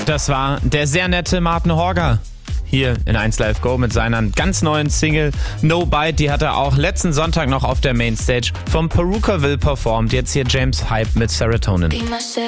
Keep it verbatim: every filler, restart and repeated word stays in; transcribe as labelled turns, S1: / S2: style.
S1: Das war der sehr nette Martin Horger. Hier in eins Live Go mit seiner ganz neuen Single No Bite. Die hat er auch letzten Sonntag noch auf der Mainstage vom Perukaville performt. Jetzt hier James Hype mit Serotonin.